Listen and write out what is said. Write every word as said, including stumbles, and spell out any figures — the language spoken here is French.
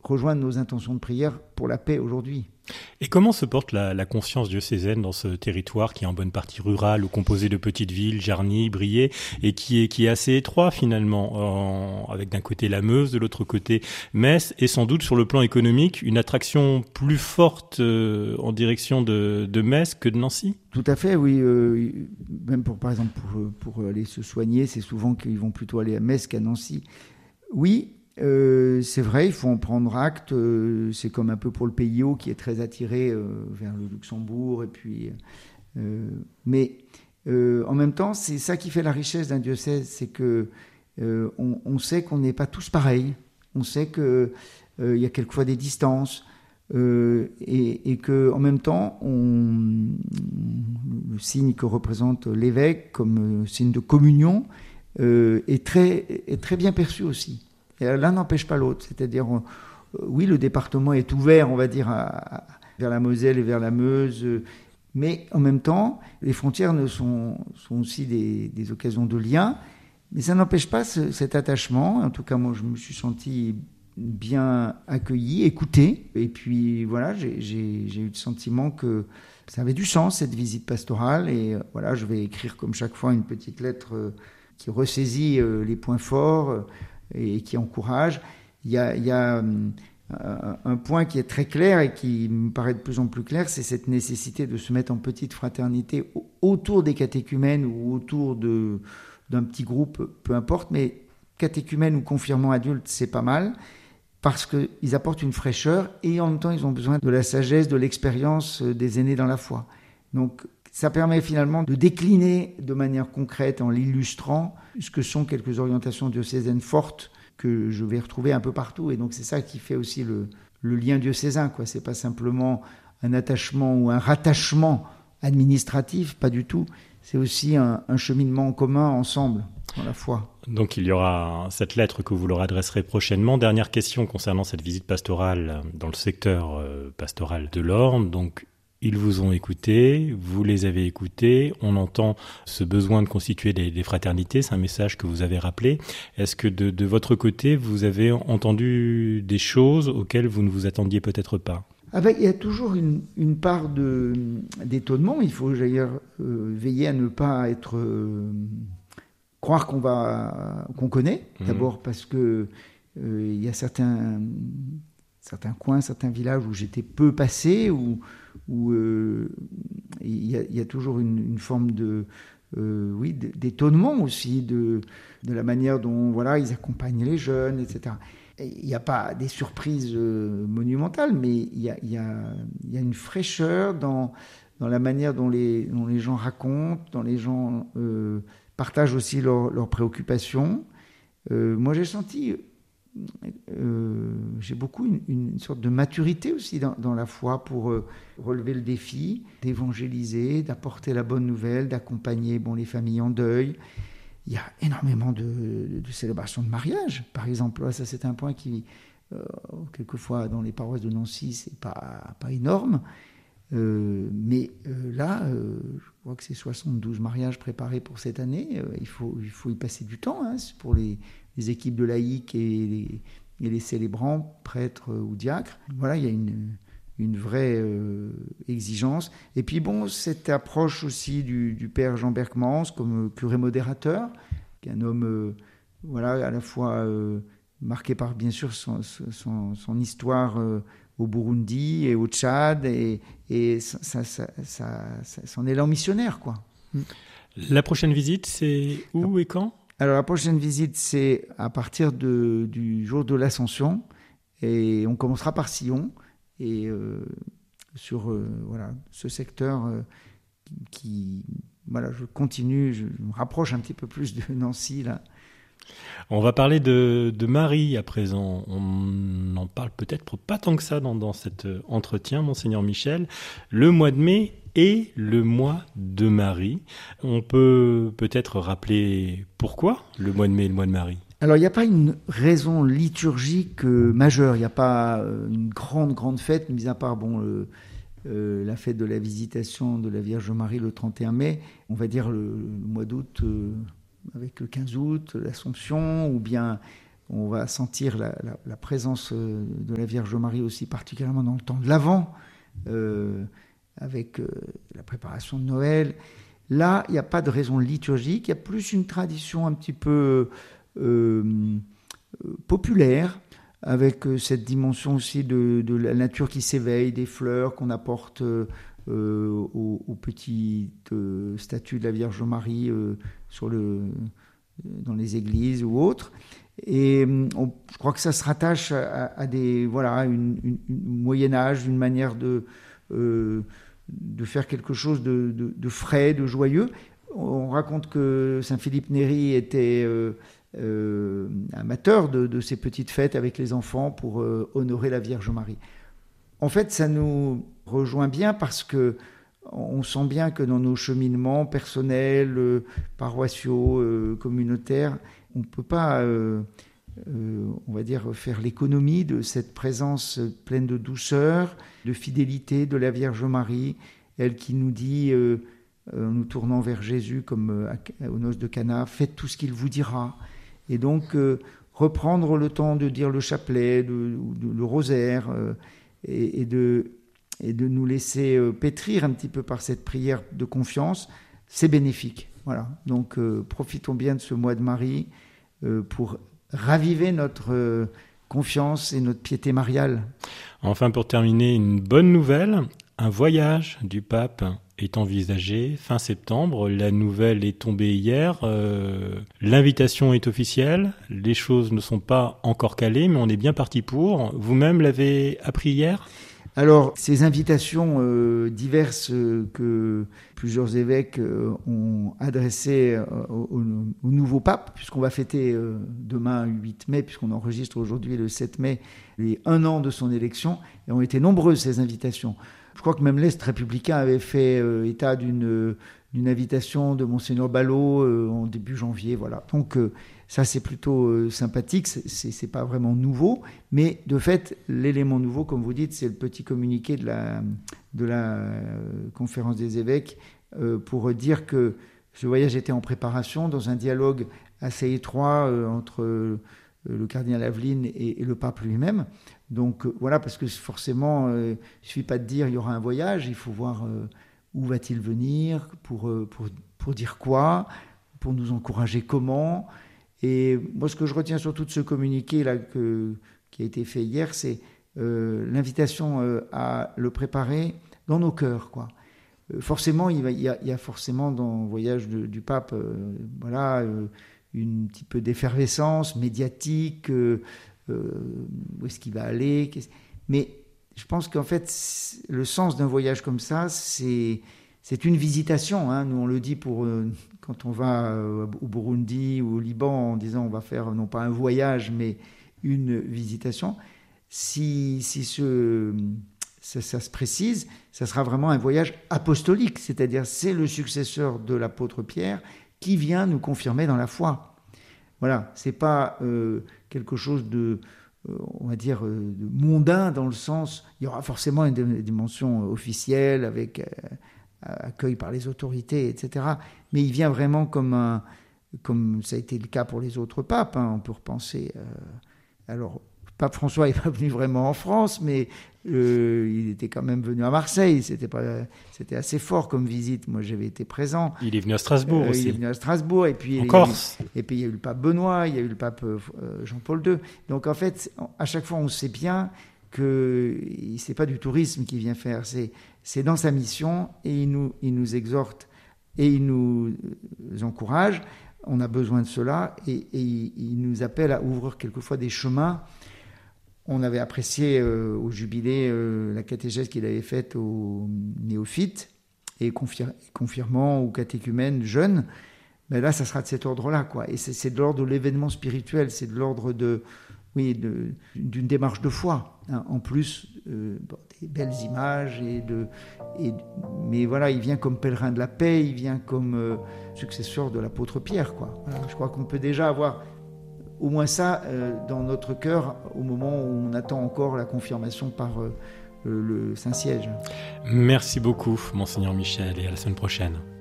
rejoindre nos intentions de prière pour la paix aujourd'hui. Et comment se porte la, la conscience diocésaine dans ce territoire qui est en bonne partie rural ou composé de petites villes, Jarny, Briey, et qui est, qui est assez étroit finalement, en, avec d'un côté la Meuse, de l'autre côté Metz, et sans doute sur le plan économique, une attraction plus forte euh, en direction de, de Metz que de Nancy? Tout à fait, oui. Euh, même pour, par exemple, pour, pour aller se soigner, c'est souvent qu'ils vont plutôt aller à Metz qu'à Nancy. Oui. Euh, c'est vrai, il faut en prendre acte. Euh, c'est comme un peu pour le P I O qui est très attiré euh, vers le Luxembourg. Et puis, euh, mais euh, en même temps, c'est ça qui fait la richesse d'un diocèse, c'est que euh, on, on sait qu'on n'est pas tous pareils. On sait que euh, il y a quelquefois des distances euh, et, et que en même temps, on, le signe que représente l'évêque comme signe de communion euh, est très est très bien perçu aussi. Et l'un n'empêche pas l'autre, c'est-à-dire, euh, oui, le département est ouvert, on va dire, à, à, vers la Moselle et vers la Meuse, euh, mais en même temps, les frontières ne sont, sont aussi des, des occasions de lien, mais ça n'empêche pas ce, cet attachement. En tout cas, moi, je me suis senti bien accueilli, écouté, et puis voilà, j'ai, j'ai, j'ai eu le sentiment que ça avait du sens, cette visite pastorale, et euh, voilà, je vais écrire comme chaque fois une petite lettre euh, qui ressaisit euh, les points forts, euh, et qui encourage. Il y a, il y a un point qui est très clair et qui me paraît de plus en plus clair, c'est cette nécessité de se mettre en petite fraternité autour des catéchumènes ou autour de, d'un petit groupe, peu importe, mais catéchumènes ou confirmants adultes, c'est pas mal, parce qu'ils apportent une fraîcheur et en même temps, ils ont besoin de la sagesse, de l'expérience des aînés dans la foi. Donc, ça permet finalement de décliner de manière concrète en l'illustrant ce que sont quelques orientations diocésaines fortes que je vais retrouver un peu partout. Et donc c'est ça qui fait aussi le, le lien diocésain, quoi. C'est pas simplement un attachement ou un rattachement administratif, pas du tout. C'est aussi un, un cheminement en commun ensemble dans la foi. Donc il y aura cette lettre que vous leur adresserez prochainement. Dernière question concernant cette visite pastorale dans le secteur pastoral de l'Orne. Donc ils vous ont écouté, vous les avez écoutés, on entend ce besoin de constituer des, des fraternités, c'est un message que vous avez rappelé. Est-ce que de, de votre côté, vous avez entendu des choses auxquelles vous ne vous attendiez peut-être pas ? Ah ben, il y a toujours une, une part de, d'étonnement. Il faut d'ailleurs euh, veiller à ne pas être euh, croire qu'on va qu'on connaît. Mmh. D'abord parce que euh, il y a certains certains coins, certains villages où j'étais peu passé, où où euh, il y a, il y a toujours une, une forme de euh, oui d'étonnement aussi de de la manière dont voilà ils accompagnent les jeunes, et cetera. Il n'y a pas des surprises euh, monumentales, mais il y a, il y a, il y a une fraîcheur dans, dans la manière dont les, dont les gens racontent, dont les gens euh, partagent aussi leurs leur préoccupations. Euh, moi, j'ai senti, euh, j'ai beaucoup une, une sorte de maturité aussi dans, dans la foi pour euh, relever le défi, d'évangéliser, d'apporter la bonne nouvelle, d'accompagner bon, les familles en deuil. Il y a énormément de, de, de célébrations de mariage, par exemple. Ça, c'est un point qui, euh, quelquefois, dans les paroisses de Nancy, c'est pas, pas énorme. Euh, mais euh, là, euh, je crois que c'est soixante-douze mariages préparés pour cette année. Euh, il faut, il faut y passer du temps hein, pour les, les équipes de laïcs et les, et les célébrants, prêtres ou diacres. Voilà, il y a une... une vraie euh, exigence. Et puis bon, cette approche aussi du, du père Jean Berckmans comme curé modérateur, qui est un homme euh, voilà, à la fois euh, marqué par bien sûr son, son, son histoire euh, au Burundi et au Tchad, et, et ça, ça, ça, ça, ça, son élan missionnaire, quoi. La prochaine visite, c'est où et quand ? Alors la prochaine visite, c'est à partir de, du jour de l'Ascension, et on commencera par Sion, et euh, sur euh, voilà, ce secteur euh, qui, voilà, je continue, je me rapproche un petit peu plus de Nancy, là. On va parler de, de Marie à présent. On n'en parle peut-être pas tant que ça dans, dans cet entretien, Monseigneur Michel. Le mois de mai est le mois de Marie. On peut peut-être rappeler pourquoi le mois de mai est le mois de Marie ? Alors, il n'y a pas une raison liturgique euh, majeure. Il n'y a pas euh, une grande, grande fête, mis à part bon, euh, euh, la fête de la Visitation de la Vierge Marie le trente et un mai. On va dire le, le mois d'août, euh, avec le quinze août, l'Assomption, ou bien on va sentir la, la, la présence de la Vierge Marie aussi particulièrement dans le temps de l'Avent, euh, avec euh, la préparation de Noël. Là, il n'y a pas de raison liturgique, il y a plus une tradition un petit peu euh, populaire, avec cette dimension aussi de, de la nature qui s'éveille, des fleurs qu'on apporte euh, aux, aux petites euh, statues de la Vierge Marie euh, sur le, dans les églises ou autres. Et on, je crois que ça se rattache à, à des, voilà, une, une, une Moyen-Âge, une manière de, euh, de faire quelque chose de, de, de frais, de joyeux. On raconte que Saint Philippe Néri était... Euh, Euh, amateur de, de ces petites fêtes avec les enfants pour euh, honorer la Vierge Marie. En fait, ça nous rejoint bien parce que on sent bien que dans nos cheminements personnels, euh, paroissiaux, euh, communautaires, on ne peut pas, euh, euh, on va dire, faire l'économie de cette présence pleine de douceur, de fidélité de la Vierge Marie, elle qui nous dit, euh, en nous tournant vers Jésus comme euh, aux noces de Cana, faites tout ce qu'il vous dira. Et donc, euh, reprendre le temps de dire le chapelet, de, de, le rosaire, euh, et, et, de, et de nous laisser euh, pétrir un petit peu par cette prière de confiance, c'est bénéfique. Voilà. Donc, euh, profitons bien de ce mois de Marie euh, pour raviver notre euh, confiance et notre piété mariale. Enfin, pour terminer, une bonne nouvelle, un voyage du pape est envisagé fin septembre. La nouvelle est tombée hier. Euh, l'invitation est officielle. Les choses ne sont pas encore calées, mais on est bien parti pour. Vous-même l'avez appris hier ? Alors, ces invitations euh, diverses euh, que plusieurs évêques euh, ont adressées euh, au, au nouveau pape, puisqu'on va fêter euh, demain, huit mai, puisqu'on enregistre aujourd'hui le sept mai, les un an de son élection, et ont été nombreuses ces invitations. Je crois que même l'Est républicain avait fait euh, état d'une, d'une invitation de Monseigneur Ballot euh, en début janvier. Voilà. Donc euh, ça, c'est plutôt euh, sympathique. C'est, c'est, c'est pas vraiment nouveau. Mais de fait, l'élément nouveau, comme vous dites, c'est le petit communiqué de la, de la euh, conférence des évêques euh, pour dire que ce voyage était en préparation dans un dialogue assez étroit euh, entre euh, le cardinal Aveline et, et le pape lui-même. Donc euh, voilà, parce que forcément, euh, il ne suffit pas de dire il y aura un voyage, il faut voir euh, où va-t-il venir, pour, euh, pour, pour dire quoi, pour nous encourager comment. Et moi, ce que je retiens surtout de ce communiqué là, que, qui a été fait hier, c'est euh, l'invitation euh, à le préparer dans nos cœurs, quoi. Euh, forcément, il, va, il, y a, il y a forcément dans le voyage de, du pape, euh, voilà, euh, une petit peu d'effervescence médiatique, euh, Euh, où est-ce qu'il va aller, mais je pense qu'en fait le sens d'un voyage comme ça, c'est, c'est une visitation, hein. Nous on le dit pour, euh, quand on va euh, au Burundi ou au Liban en disant on va faire non pas un voyage mais une visitation. Si, si ce, ça, ça se précise, ça sera vraiment un voyage apostolique, c'est-à-dire c'est le successeur de l'apôtre Pierre qui vient nous confirmer dans la foi. Voilà, c'est pas euh, quelque chose de, euh, on va dire, euh, de mondain dans le sens, il y aura forcément une, une dimension officielle avec euh, accueil par les autorités, et cetera. Mais il vient vraiment comme un, comme ça a été le cas pour les autres papes. Hein, on peut repenser. Euh, alors, Pape François n'est pas venu vraiment en France, mais euh, il était quand même venu à Marseille. C'était, pas, c'était assez fort comme visite. Moi, j'avais été présent. Il est venu à Strasbourg euh, aussi. Il est venu à Strasbourg. Et puis, en Corse. Eu, et puis, il y a eu le pape Benoît, il y a eu le pape euh, Jean-Paul deux. Donc, en fait, à chaque fois, on sait bien que ce n'est pas du tourisme qu'il vient faire. C'est, c'est dans sa mission et il nous, il nous exhorte et il nous encourage. On a besoin de cela et, et il nous appelle à ouvrir quelquefois des chemins. On avait apprécié euh, au jubilé euh, la catéchèse qu'il avait faite aux néophytes et confir- confirmants ou catéchumènes jeunes. Mais là, ça sera de cet ordre-là, quoi. Et c'est, c'est de l'ordre de l'événement spirituel, c'est de l'ordre de, oui, de, d'une démarche de foi. Hein. En plus, euh, bon, des belles images. Et de, et, mais voilà, il vient comme pèlerin de la paix, il vient comme euh, successeur de l'apôtre Pierre, quoi. Voilà, je crois qu'on peut déjà avoir au moins ça euh, dans notre cœur au moment où on attend encore la confirmation par euh, le, le Saint-Siège. Merci beaucoup, Monseigneur Michel, et à la semaine prochaine.